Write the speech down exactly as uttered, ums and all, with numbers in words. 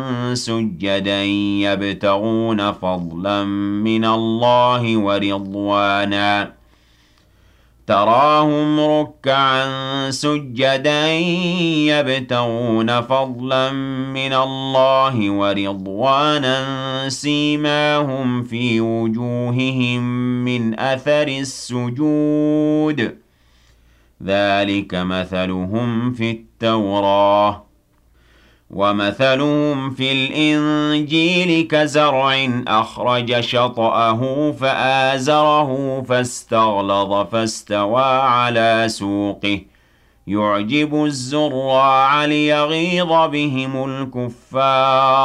سُجَّدًا يَبْتَغُونَ فَضْلًا مِّنَ اللَّهِ وَرِضْوَانًا تَرَاهُمْ رُكَّعًا سُجَّدًا يَبْتَغُونَ فَضْلًا مِّنَ اللَّهِ وَرِضْوَانًا سِيمَاهُمْ فِي وُجُوهِهِم مِّنْ أَثَرِ السُّجُودِ ذَٰلِكَ مَثَلُهُمْ فِي التَّوْرَاةِ ۚ وَمَثَلُهُمْ فِي الْإِنجِيلِ كَزَرْعٍ أَخْرَجَ شَطْأَهُ فَآزَرَهُ فَاسْتَغْلَظَ فَاسْتَوَىٰ عَلَىٰ سُوقِهِ يُعْجِبُ الزُّرَّاعَ لِيَغِيظَ بِهِمُ الْكُفَّارَ